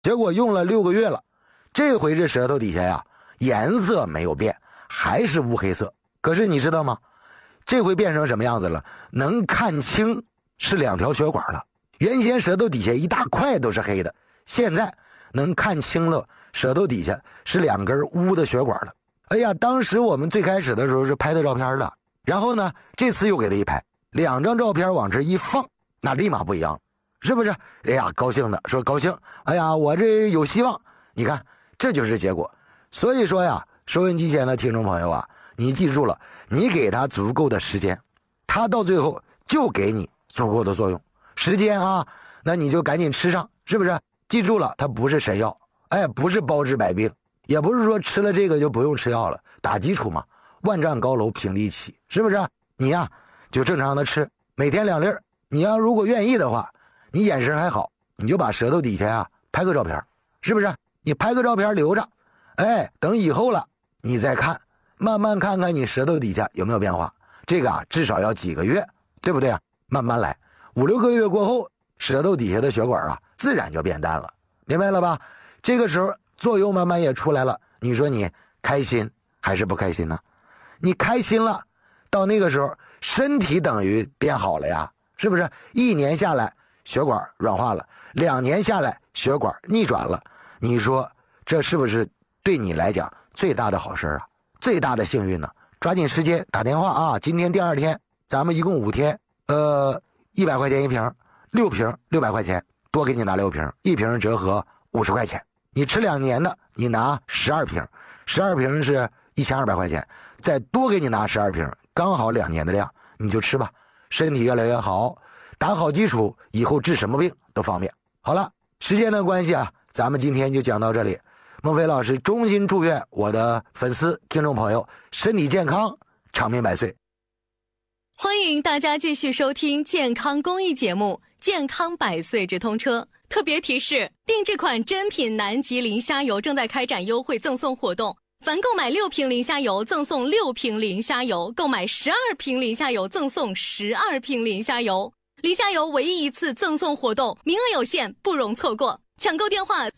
结果用了6个月了，这回这舌头底下呀，颜色没有变，还是乌黑色。可是你知道吗？这回变成什么样子了？能看清是2条血管了。原先舌头底下一大块都是黑的，现在能看清了舌头底下是2根乌的血管了。哎呀，当时我们最开始的时候是拍的照片了，然后呢，这次又给他一拍，2张照片往这一放，那立马不一样，是不是？哎呀，高兴的说高兴，哎呀，我这有希望。你看，这就是结果。所以说呀，收音机前的听众朋友啊，你记住了，你给他足够的时间，他到最后就给你足够的作用。时间啊，那你就赶紧吃上，是不是？记住了，它不是神药，哎，不是包治百病，也不是说吃了这个就不用吃药了，打基础嘛，万丈高楼平地起，是不是？你呀就正常的吃，每天2粒。你要如果愿意的话，你眼神还好，你就把舌头底下呀拍个照片，是不是？你拍个照片留着，哎，等以后了你再看，慢慢看看你舌头底下有没有变化。这个啊至少要几个月，对不对啊？慢慢来，5、6个月过后，舌头底下的血管啊自然就变淡了，明白了吧？这个时候作用慢慢也出来了，你说你开心还是不开心呢？你开心了，到那个时候身体等于变好了呀，是不是？1年下来血管软化了，2年下来血管逆转了，你说这是不是对你来讲最大的好事啊？最大的幸运呢？抓紧时间打电话啊！今天第2天，咱们一共5天，100块钱一瓶，6瓶600块钱，多给你拿6瓶，1瓶折合50块钱。你吃2年的，你拿12瓶，12瓶是1200块钱，再多给你拿12瓶，刚好2年的量，你就吃吧，身体越来越好，打好基础，以后治什么病都方便。好了，时间的关系啊，咱们今天就讲到这里。孟非老师衷心祝愿我的粉丝听众朋友身体健康，长命百岁。 欢迎大家继续收听健康公益节目《健康百岁直通车》。特别提示：定制款珍品南极磷虾油正在开展优惠赠送活动，凡购买6瓶磷虾油赠送6瓶磷虾油，购买12瓶磷虾油赠送12瓶磷虾油。磷虾油唯一一次赠送活动，名额有限，不容错过。抢购电话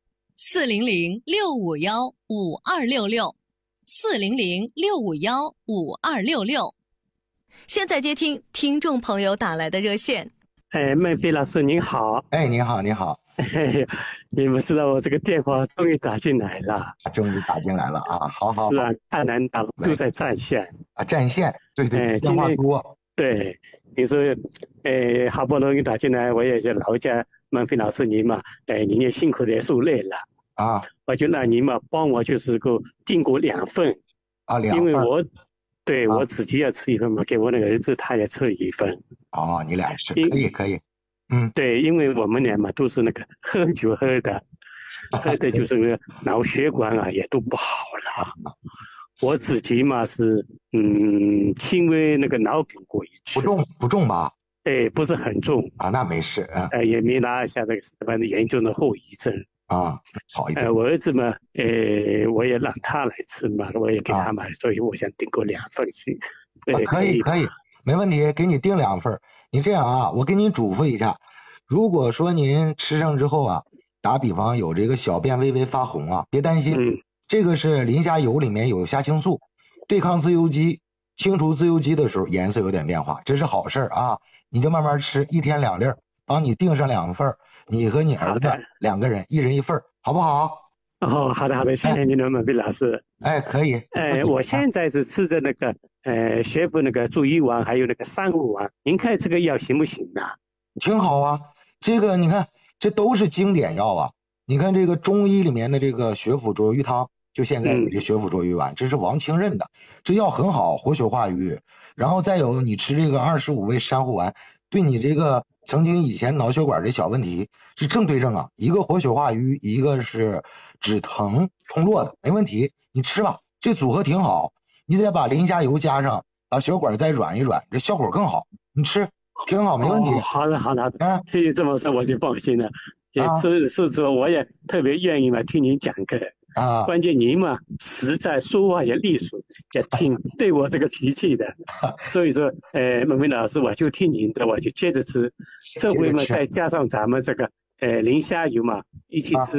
：400-651-5266，400-651-5266。现在接听听众朋友打来的热线。 孟非老师您好。 您好，你好。 你们知道我这个电话终于打进来了。 终于打进来了啊！好。 是啊，太难打，都在占线啊，占线。对，电话多。 对，你说，好不容易打进来，我也就劳驾孟非老师您嘛，您也辛苦的受累了啊。 我就让您嘛帮我就是够订过2份啊，2份， 因为我自己要吃1份嘛，给我那个儿子他也吃1份。 哦，你俩吃，可以。 对，因为我们俩嘛都是那个喝酒喝的就是那个脑血管啊也都不好了。我自己嘛是轻微那个脑梗过一次， 不重吧？ 不是很重啊，那没事啊。 也没拿下这个反正严重的后遗症啊，好一点。 我儿子嘛，我也让他来吃嘛，我也给他买，所以我想订购2份去。 可以，没问题，给你订2份。你这样啊，我给你嘱咐一下，如果说您吃上之后啊，打比方有这个小便微微发红啊，别担心，这个是磷虾油里面有虾青素，对抗自由基，清除自由基的时候颜色有点变化，这是好事啊。你就慢慢吃，1天2粒，帮你订上2份，你和你儿子2个人1人1份，好不好？ 哦，好的，谢谢您的孟非老师。 可以。 我现在是吃着那个学府那个助益丸，还有那个3物丸，您看这个药行不行啊？ 挺好啊，这个你看这都是经典药啊。你看这个中医里面的这个血府卓鱼汤，就现在你这血府卓鱼丸，这是王清任的，这药很好，活血化瘀。然后再有你吃这个25味珊瑚丸，对你这个曾经以前脑血管这小问题是正对症啊，一个活血化瘀，一个是止疼通络的，没问题，你吃吧，这组合挺好。你得把磷虾油加上，把血管再软一软，这效果更好。你吃挺好，没问题。 好的，听你这么说我就放心了。也是我也特别愿意嘛听您讲课啊。关键您嘛实在说话也利索，也挺对我这个脾气的。所以说孟非老师我就听您的，我就接着吃。这回嘛再加上咱们这个磷虾油嘛，一起吃。